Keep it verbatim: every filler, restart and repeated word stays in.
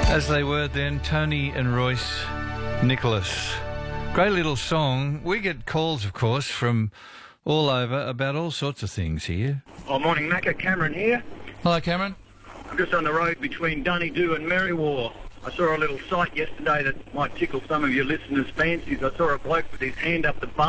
As they were then, Tony and Royce Nicholas. Great little song. We get calls, of course, from all over about all sorts of things here. Oh, morning, Macca. Cameron here. Hello, Cameron. I'm just on the road between Dunedoo and Merriwar. I saw a little sight yesterday that might tickle some of your listeners' fancies. I saw a bloke with his hand up the bum.